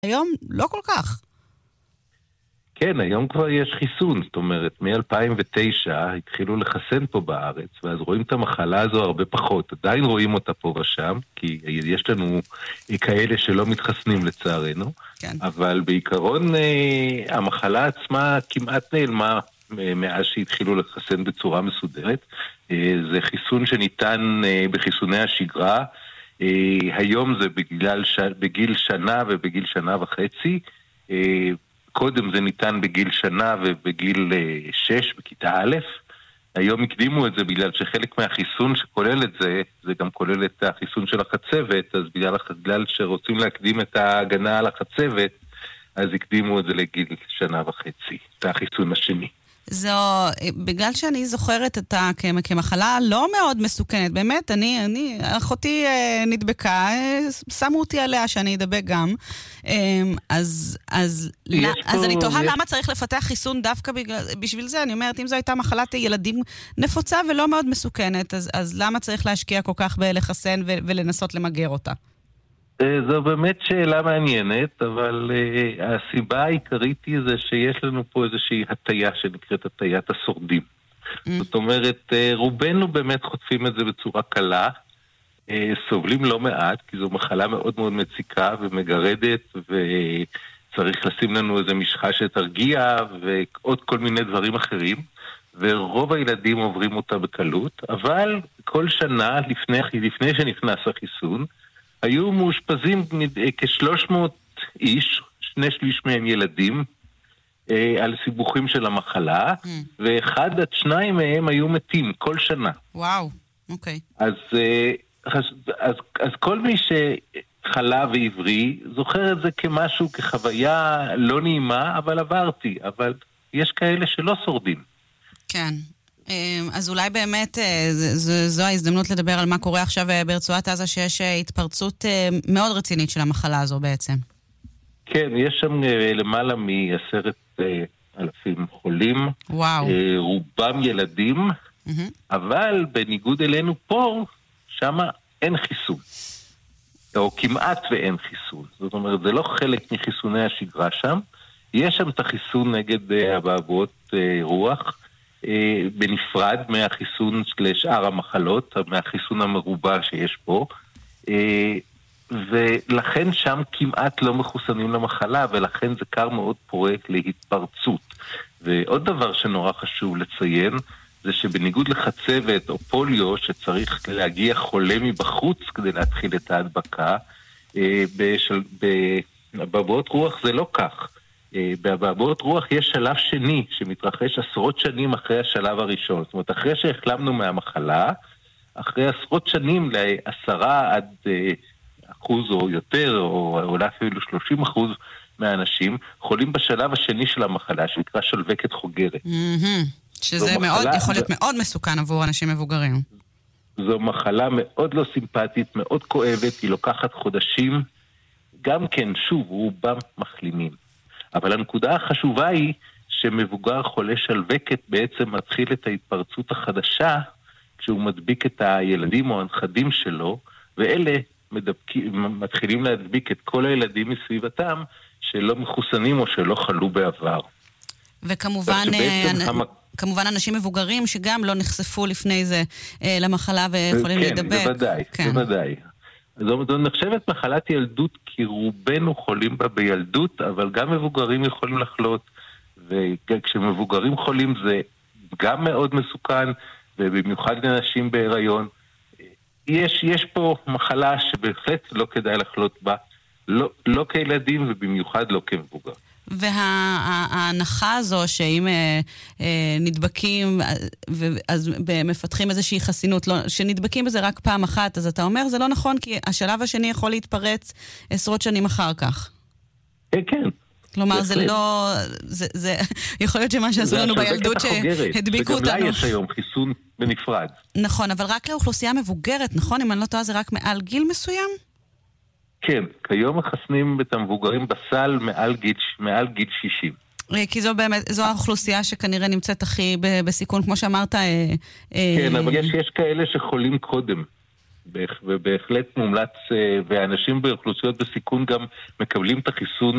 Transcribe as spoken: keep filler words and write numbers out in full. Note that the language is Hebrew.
היום לא כל כך. כן, היום כבר יש חיסון, זאת אומרת, מ-אלפיים ותשע התחילו לחסן פה בארץ, ואז רואים את המחלה הזו הרבה פחות. עדיין רואים אותה פה ושם, כי יש לנו כאלה שלא מתחסנים לצערנו, כן. אבל בעיקרון המחלה עצמה כמעט נעלמה מאז שהתחילו לחסן בצורה מסודרת. זה חיסון שניתן בחיסוני השגרה, היום זה בגלל ש... בגיל שנה ובגיל שנה וחצי, קודם זה ניתן בגיל שנה ובגיל שש בכיתה א', היום הקדימו את זה בגלל שחלק מהחיסון שכולל את זה, זה גם כולל את החיסון של החצבת, אז בגלל, בגלל שרוצים להקדים את ההגנה על החצבת, אז הקדימו את זה לגיל שנה וחצי, זה החיסון השני. זו, בגלל שאני זוכרת אותה כמחלה לא מאוד מסוכנת, באמת, אני, אני, אחותי נדבקה, שמו אותי עליה שאני אדבק גם, אז, אז, אז אני תוהה למה צריך לפתח חיסון דווקא בשביל זה, אני אומרת, אם זו הייתה מחלת ילדים נפוצה ולא מאוד מסוכנת, אז, אז למה צריך להשקיע כל כך בלחסן ולנסות למגר אותה? זו באמת שאלה מעניינת, אבל uh, הסיבה העיקרית היא זה שיש לנו פה איזושהי הטיה שנקראת הטיית השורדים. Mm. זאת אומרת, uh, רובנו באמת חוטפים את זה בצורה קלה, uh, סובלים לא מעט, כי זו מחלה מאוד מאוד מציקה ומגרדת, וצריך לשים לנו איזו משחה שתרגיע, ועוד כל מיני דברים אחרים, ורוב הילדים עוברים אותה בקלות, אבל כל שנה לפני, לפני שנכנס החיסון, היו מאושפזים כ-שלוש מאות איש, שני שליש מהם ילדים, על סיבוכים של המחלה, mm. ואחד עד שניים מהם היו מתים כל שנה. וואו, אוקיי. אז, אז, אז, אז כל מי שחלה ועברי זוכר את זה כמשהו, כחוויה לא נעימה, אבל עברתי. אבל יש כאלה שלא שורדים. כן. אז אולי באמת זו ההזדמנות לדבר על מה קורה עכשיו ברצועת עזה, שיש התפרצות מאוד רצינית של המחלה הזו בעצם. כן, יש שם למעלה מעשרת אלפים חולים. וואו. רובם ילדים, אבל בניגוד אלינו פה, שם אין חיסון. או כמעט ואין חיסון. זאת אומרת, זה לא חלק מחיסוני השגרה שם. יש שם את החיסון נגד אבעבועות רוח, בנפרד מהחיסון לשאר המחלות, מהחיסון המרובע שיש פה, ולכן שם כמעט לא מחוסנים למחלה, ולכן זה קר מאוד פורה להתפרצות. ועוד דבר שנורא חשוב לציין, זה שבניגוד לחצבת או פוליו, שצריך להגיע חולה מבחוץ כדי להתחיל את ההדבקה, באבעבועות רוח זה לא כך. באבעבועות רוח יש שלב שני שמתרחש עשרות שנים אחרי השלב הראשון. זאת אומרת, אחרי שהחלמנו מהמחלה, אחרי עשרות שנים לעשרה עד אחוז או יותר, או אולי אפילו שלושים אחוז מהאנשים, חולים בשלב השני של המחלה, שנקרא שלווקת חוגרת. שזה מאוד, יכול להיות מאוד מסוכן עבור אנשים מבוגרים. זו מחלה מאוד לא סימפטית, מאוד כואבת, היא לוקחת חודשים, גם כן, שוב, רובם מחלימים. אבל הנקודה החשובה היא שמבוגר חולה שלווקת בעצם מתחיל את ההתפרצות החדשה כשהוא מדביק את הילדים או הנכדים שלו, ואלה מדבקים, מתחילים להדביק את כל הילדים מסביבתם שלא מחוסנים או שלא חלו בעבר. וכמובן המ... כמובן אנשים מבוגרים שגם לא נחשפו לפני זה למחלה ויכולים כן, להידבק. כן, בוודאי, כן, בוודאי. זו נחשבת מחלת ילדות, כי רובנו חולים בה בילדות, אבל גם מבוגרים יכולים לחלות, וכשמבוגרים חולים זה גם מאוד מסוכן, ובמיוחד לנשים בהיריון. יש, יש פה מחלה שבהחלט לא כדאי לחלות בה, לא, לא כילדים ובמיוחד לא כמבוגר. וההנחה הזו שאם אה, אה, נדבקים אז מפתחים איזושהי חסינות, לא, שנדבקים בזה רק פעם אחת, אז אתה אומר זה לא נכון, כי השלב השני יכול להתפרץ עשרות שנים אחר כך. כן. כלומר זה לא, זה, זה יכול להיות שמה שעשו לנו בילדות שהדביקו אותנו. וגם לה יש היום חיסון בנפרד. נכון, אבל רק לאוכלוסייה מבוגרת, נכון? אם אני לא טועה זה רק מעל גיל מסוים? כן, כיום מחסנים את המבוגרים בסל מעל גיל, מעל גיל שישים. כי זו באמת, זו האוכלוסייה שכנראה נמצאת הכי בסיכון, כמו שאמרת. כן, אבל יש, יש כאלה שחולים קודם, ובהחלט מומלץ, ואנשים באוכלוסיות בסיכון גם מקבלים את החיסון